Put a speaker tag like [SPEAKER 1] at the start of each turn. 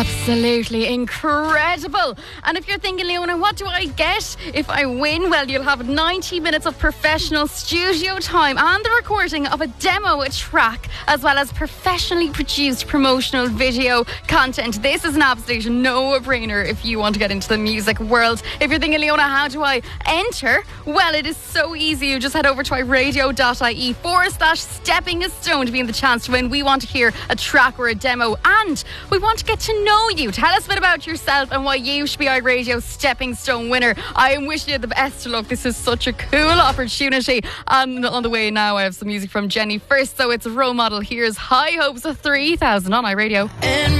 [SPEAKER 1] Absolutely incredible. And if you're thinking, Leona, what do I get if I win? Well, you'll have 90 minutes of professional studio time and the recording of a demo track, as well as professionally produced promotional video content. This is an absolute no-brainer if you want to get into the music world. If you're thinking, Leona, how do I enter? Well, it is so easy. You just head over to iRadio.ie/stepping a stone to be in the chance to win. We want to hear a track or a demo, and we want to get to know you. Tell us a bit about yourself and why you should be iRadio Stepping Stone winner. I am wishing you the best of luck. This is such a cool opportunity. And on the way now, I have some music from Jenny first. So it's a Role Model. Here's High Hopes of 3000 on iRadio.